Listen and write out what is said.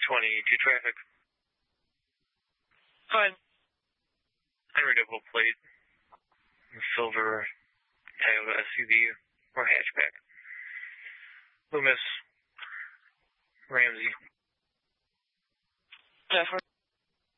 22 traffic. Fine. Unreadable plate. Silver Toyota SUV or hatchback. Loomis